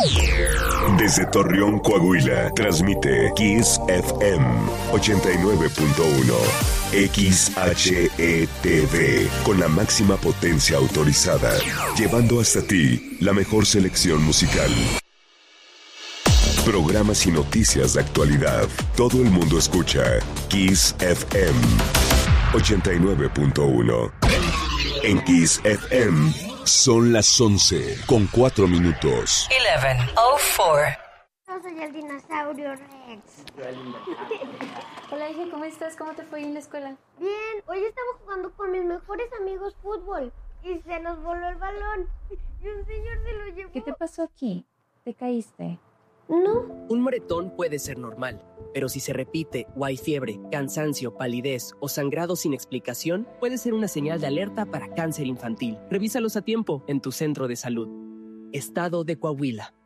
Desde Torreón, Coahuila, transmite Kiss FM 89.1. XHETV, con la máxima potencia autorizada, llevando hasta ti la mejor selección musical. Programas y noticias de actualidad. Todo el mundo escucha Kiss FM 89.1. En Kiss FM son las 11:04. 11:04. Yo soy el dinosaurio Rex. Hola, hija, ¿cómo estás? ¿Cómo te fue en la escuela? Bien, hoy estaba jugando con mis mejores amigos fútbol y se nos voló el balón y un señor se lo llevó. ¿Qué te pasó aquí? ¿Te caíste? No. Un moretón puede ser normal, pero si se repite o hay fiebre, cansancio, palidez o sangrado sin explicación, puede ser una señal de alerta para cáncer infantil. Revísalos a tiempo en tu centro de salud. Estado de Coahuila.